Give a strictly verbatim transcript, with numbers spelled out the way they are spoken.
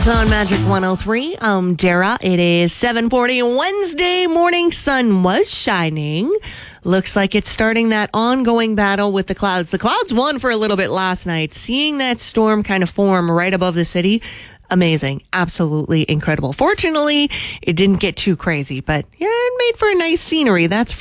On Magic one oh three, I'm Dara. It is seven forty Wednesday morning. Sun was shining. Looks like it's starting that ongoing battle with the clouds. The clouds won for a little bit last night. Seeing that storm kind of form right above the city, amazing. Absolutely incredible. Fortunately, it didn't get too crazy, but yeah, it made for a nice scenery. That's for